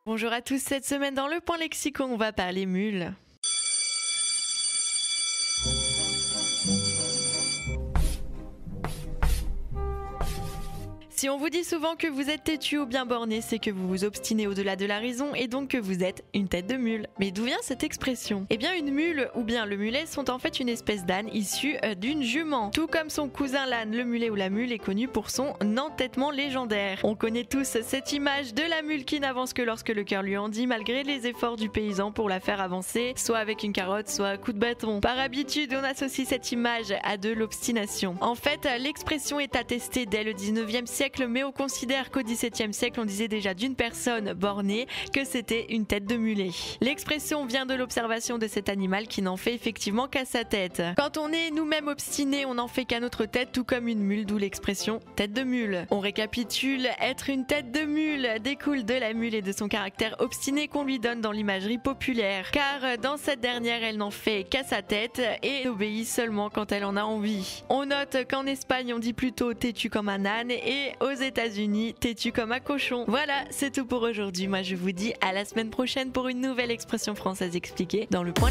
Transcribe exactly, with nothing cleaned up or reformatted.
Bonjour à tous, cette semaine dans le Point Lexicon, on va parler mule. Si on vous dit souvent que vous êtes têtu ou bien borné, c'est que vous vous obstinez au-delà de la raison et donc que vous êtes une tête de mule. Mais d'où vient cette expression? Eh bien une mule ou bien le mulet sont en fait une espèce d'âne issue d'une jument. Tout comme son cousin l'âne, le mulet ou la mule est connu pour son entêtement légendaire. On connaît tous cette image de la mule qui n'avance que lorsque le cœur lui en dit, malgré les efforts du paysan pour la faire avancer, soit avec une carotte, soit à coup de bâton. Par habitude, on associe cette image à de l'obstination. En fait, l'expression est attestée dès le dix-neuvième siècle, mais on considère qu'au dix-septième siècle, on disait déjà d'une personne bornée que c'était une tête de mulet. L'expression vient de l'observation de cet animal qui n'en fait effectivement qu'à sa tête. Quand on est nous-mêmes obstinés, on n'en fait qu'à notre tête, tout comme une mule, d'où l'expression tête de mule. On récapitule, être une tête de mule découle de la mule et de son caractère obstiné qu'on lui donne dans l'imagerie populaire. Car dans cette dernière, elle n'en fait qu'à sa tête et obéit seulement quand elle en a envie. On note qu'en Espagne, on dit plutôt têtu comme un âne et aux États-Unis, têtu comme un cochon. Voilà, c'est tout pour aujourd'hui. Moi, je vous dis à la semaine prochaine pour une nouvelle expression française expliquée dans le point.